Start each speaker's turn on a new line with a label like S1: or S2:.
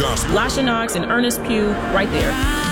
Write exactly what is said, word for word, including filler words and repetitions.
S1: gospel.
S2: Lasha Knox and Ernest Pugh, right there.